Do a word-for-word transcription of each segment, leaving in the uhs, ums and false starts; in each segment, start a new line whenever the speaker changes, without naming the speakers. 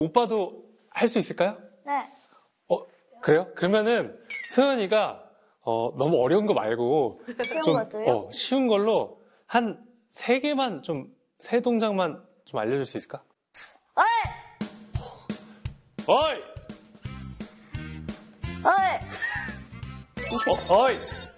오빠도 할 수 있을까요?
네.
어, 그래요? 그러면은 소연이가 어, 너무 어려운 거 말고
쉬운
좀
것도요?
어, 쉬운 걸로 한 세 개만 좀, 세 동작만 좀 알려줄 수 있을까?
어이!
어이!
어이!
어, 어이!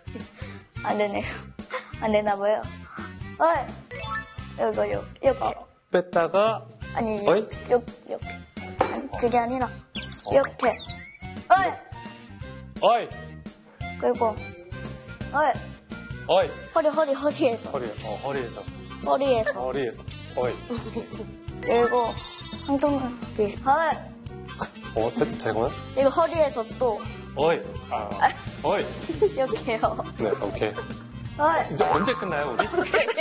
안 되네요. 안 되나 봐요. 어이! 이거, 요, 이렇게.
아, 뺐다가
아니,
어이?
이렇게, 이렇게. 아니, 그게 아니라, 이렇게. 어이!
어이!
그리고, 어이!
어이!
허리, 허리, 허리에서.
허리, 어, 허리에서.
허리에서.
허리에서. 어이.
그리고, 항성기. 어이!
어, 제, 제거요?
이거 허리에서 또,
어이. 아, 어이.
이렇게요.
네, 오케이.
어이!
이제 언제 끝나요, 우리?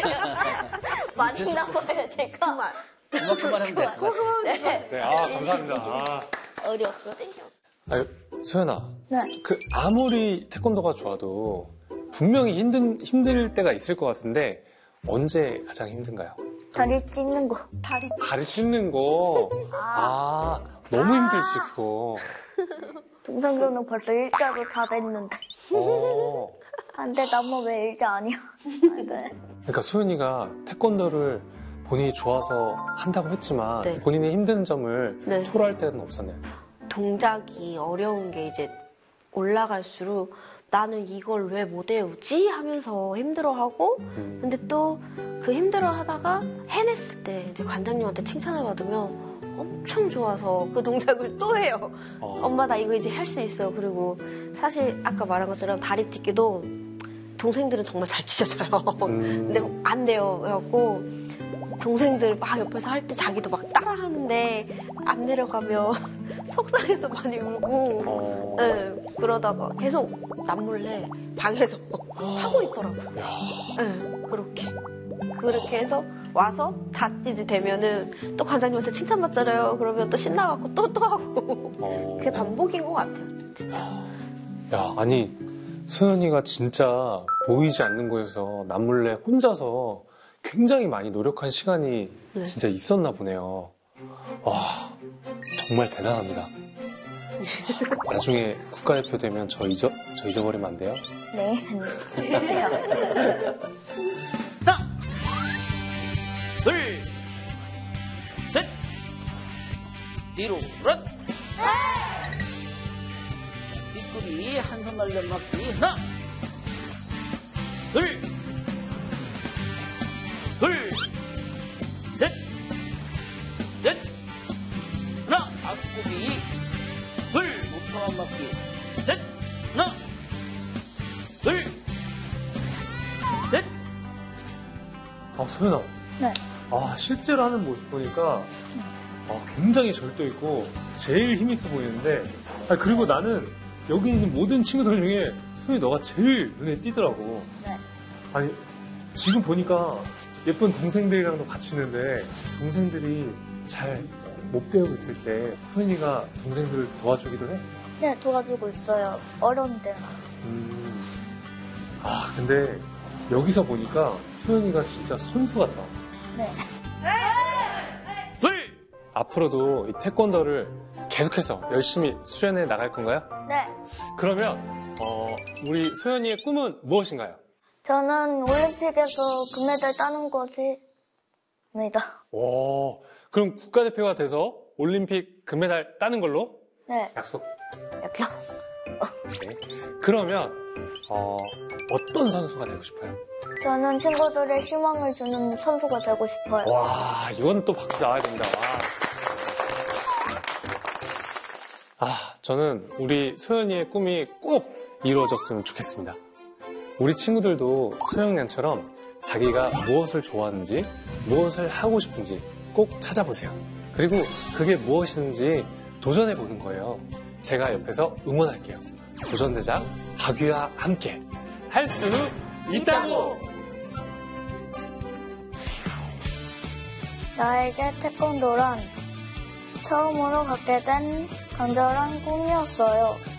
많이 나와요, 제가.
그만큼만 하면 돼. 그만.
네.
네, 아, 감사합니다. 아,
어려웠어.
아니, 소연아.
네.
그, 아무리 태권도가 좋아도 분명히 힘든, 힘들 때가 있을 것 같은데 언제 가장 힘든가요?
다리 찢는 거. 다리
다리 찢는 거. 아, 너무 힘들시고.
동생들은 벌써 일자로 다 됐는데.
어.
안 돼, 나무 왜 일자 아니야? 안 돼.
그러니까 소연이가 태권도를 본인이 좋아서 한다고 했지만
네.
본인의 힘든 점을
네.
토로할 때는 없었나요?
동작이 어려운 게 이제 올라갈수록 나는 이걸 왜 못 외우지? 하면서 힘들어하고
음.
근데 또 그 힘들어하다가 해냈을 때 이제 관장님한테 칭찬을 받으면 엄청 좋아서 그 동작을 또 해요.
어.
엄마 나 이거 이제 할 수 있어. 그리고 사실 아까 말한 것처럼 다리 찢기도 동생들은 정말 잘 찢어져요.
음.
근데 안 돼요. 그래갖고 동생들 막 옆에서 할 때 자기도 막 따라하는데 안 내려가면 속상해서 많이 울고
어.
네, 그러다가 계속 남몰래 방에서 하고 있더라고요.
야.
네, 그렇게 그렇게 해서 와서 다 이제 되면은 또 관장님한테 칭찬받잖아요. 그러면 또 신나갖고 또 또 하고
어.
그게 반복인 것 같아요. 진짜.
야, 아니 소연이가 진짜 보이지 않는 곳에서 남몰래 혼자서 굉장히 많이 노력한 시간이
네.
진짜 있었나 보네요. 와, 정말 대단합니다. 나중에 국가대표 되면 저 잊어, 저 잊어버리면 안 돼요?
네. 해요.
하나, 둘, 셋, 뒤로 런. 뒷구리 한 손 날려맞기 하나, 둘, 둘, 셋, 넷, 하나, 앞구리 둘, 목표만 맞기 셋, 하나, 둘, 셋.
아, 소연아.
네.
아, 실제로 하는 모습 보니까 아, 굉장히 절도 있고 제일 힘 있어 보이는데 아, 그리고 나는 여기 있는 모든 친구들 중에 소연이 너가 제일 눈에 띄더라고.
네.
아니, 지금 보니까 예쁜 동생들이랑도 같이 있는데 동생들이 잘 못 배우고 있을 때 소연이가 동생들을 도와주기도 해?
네, 도와주고 있어요. 어려운데.
음. 아, 근데 여기서 보니까 소연이가 진짜 선수 같다.
네.
둘,
앞으로도 이 태권도를 계속해서 열심히 수련해 나갈 건가요?
네.
그러면 어, 우리 소연이의 꿈은 무엇인가요?
저는 올림픽에서 금메달 따는 것입니다.
오, 그럼 국가대표가 돼서 올림픽 금메달 따는 걸로
네.
약속.
이렇게요.
네. 그러면 어, 어떤 선수가 되고 싶어요?
저는 친구들의 희망을 주는 선수가 되고 싶어요.
와, 이건 또 박수 나와야 됩니다. 와. 아, 저는 우리 소연이의 꿈이 꼭 이루어졌으면 좋겠습니다. 우리 친구들도 소영양처럼 자기가 무엇을 좋아하는지, 무엇을 하고 싶은지 꼭 찾아보세요. 그리고 그게 무엇인지 도전해보는 거예요. 제가 옆에서 응원할게요. 도전대장 박유와 함께 할 수 있다고!
나에게 태권도란 처음으로 갖게 된 간절한 꿈이었어요.